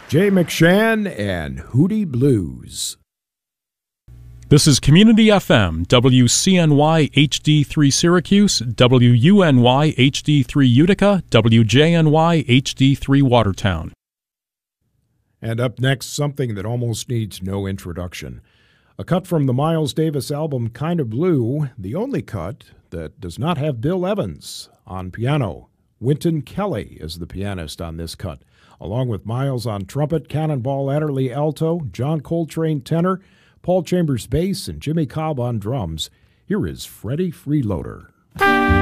Jay McShann and Hootie Blues. This is Community FM, WCNY HD3 Syracuse, WUNY HD3 Utica, WJNY HD3 Watertown. And up next, something that almost needs no introduction. A cut from the Miles Davis album Kind of Blue, the only cut that does not have Bill Evans on piano. Wynton Kelly is the pianist on this cut, along with Miles on trumpet, Cannonball Adderley alto, John Coltrane tenor, Paul Chambers bass, and Jimmy Cobb on drums. Here is Freddie Freeloader.